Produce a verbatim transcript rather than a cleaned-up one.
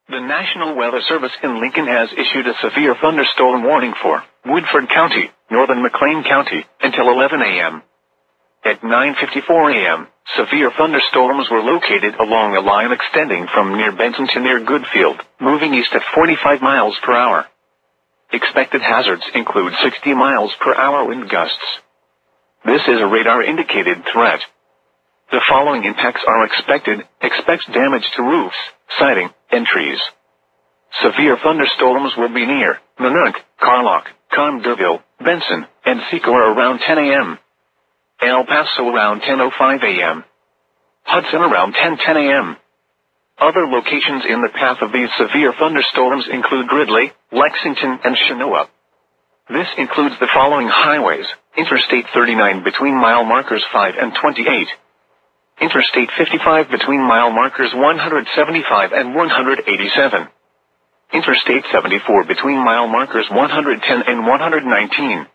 The National Weather Service in Lincoln has issued a severe thunderstorm warning for Woodford County, northern McLean County, until eleven a m At nine fifty-four a m, severe thunderstorms were located along a line extending from near Benton to near Goodfield, moving east at forty-five miles per hour. Expected hazards include sixty miles per hour wind gusts. This is a radar-indicated threat. The following impacts are expected. Expect damage to roofs, siding, and trees. Severe thunderstorms will be near Nanook, Carlock, Conderville, Benson, and Secor around ten a m El Paso around ten oh five a m Hudson around ten ten a m Other locations in the path of these severe thunderstorms include Gridley, Lexington, and Chenoa. This includes the following highways: Interstate thirty-nine between mile markers five and twenty-eight. Interstate fifty-five between mile markers one hundred seventy-five and one hundred eighty-seven. Interstate seventy-four between mile markers one hundred ten and one hundred nineteen.